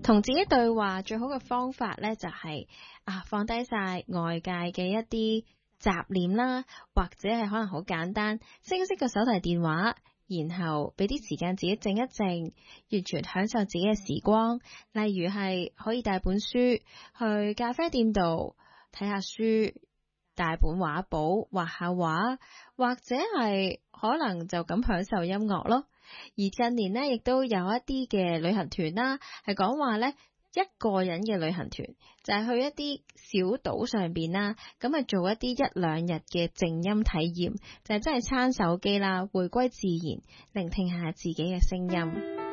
同自己對話最好嘅方法呢，就係放低晒外界嘅一啲雜念啦，或者係可能好簡單，熄一熄個手提電話，然後俾啲時間自己靜一靜，完全享受自己嘅時光。例如係可以帶本書去咖啡店度睇下書，帶本畫簿畫下畫，或者係可能就咁享受音樂咯。而近年呢，亦都有一啲嘅旅行團啦，係講話呢，一個人嘅旅行團就係去一啲小島上邊啦，咁啊做一啲1-2日嘅靜音體驗，就係真係撐手機啦，回歸自然，聆聽下自己嘅聲音。